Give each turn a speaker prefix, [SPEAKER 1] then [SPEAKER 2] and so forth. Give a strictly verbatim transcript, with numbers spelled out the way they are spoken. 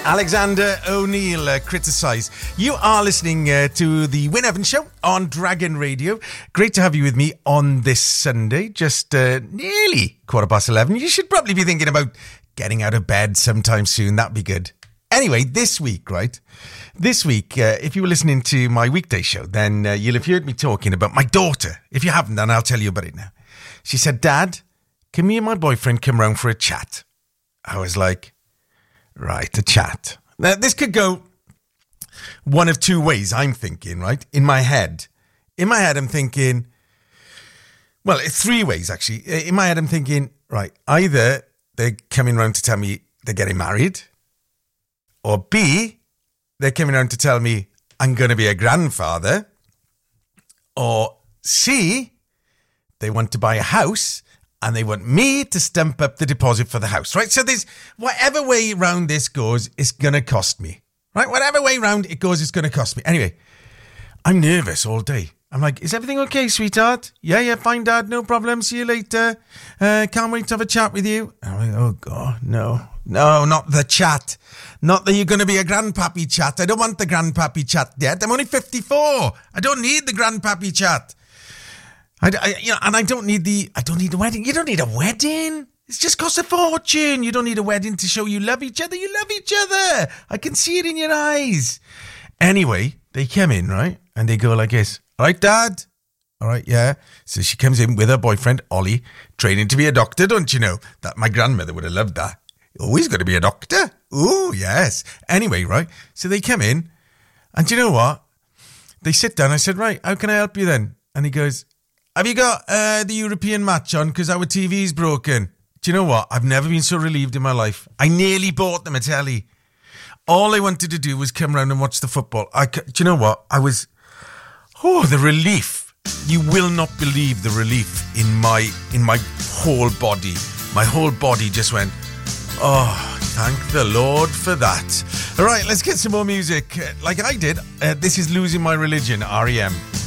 [SPEAKER 1] Alexander O'Neill uh, criticised. You are listening uh, to the Wyn Evans Show on Dragon Radio. Great to have you with me on this Sunday, just uh, nearly quarter past eleven. You should probably be thinking about getting out of bed sometime soon. That'd be good. Anyway, this week, right? This week, uh, if you were listening to my weekday show, then uh, you'll have heard me talking about my daughter. If you haven't, then I'll tell you about it now. She said, Dad, can me and my boyfriend come round for a chat? I was like, right, a chat. Now, this could go one of two ways, I'm thinking, right? In my head. In my head, I'm thinking, well, it's three ways, actually. In my head, I'm thinking, right, either they're coming round to tell me they're getting married, or B, they're coming around to tell me I'm going to be a grandfather. Or C, they want to buy a house and they want me to stump up the deposit for the house, right? So there's, whatever way round this goes, it's going to cost me, right? Whatever way round it goes, it's going to cost me. Anyway, I'm nervous all day. I'm like, is everything okay, sweetheart? Yeah, yeah, fine, Dad, no problem. See you later. Uh, can't wait to have a chat with you. I'm like, oh, God, no. No, not the chat. Not that you're going to be a grandpappy chat. I don't want the grandpappy chat yet. I'm only fifty-four. I don't need the grandpappy chat. I, I, you know, and I don't need the, I don't need a wedding. You don't need a wedding. It's just costs a fortune. You don't need a wedding to show you love each other. You love each other. I can see it in your eyes. Anyway, they come in, right? And they go like this. All right, Dad? All right, yeah. So she comes in with her boyfriend, Ollie, training to be a doctor, don't you know? That my grandmother would have loved that. Oh, he's going to be a doctor. Oh, yes. Anyway, right? So they come in, and do you know what? They sit down. I said, right, how can I help you then? And he goes, have you got uh, the European match on? Because our T V's broken. Do you know what? I've never been so relieved in my life. I nearly bought them a telly. All I wanted to do was come round and watch the football. I, do you know what? I was... Oh, the relief. You will not believe the relief in my in my whole body. My whole body just went, oh, thank the Lord for that. All right, let's get some more music. Uh, like I did, uh, this is Losing My Religion, R E M.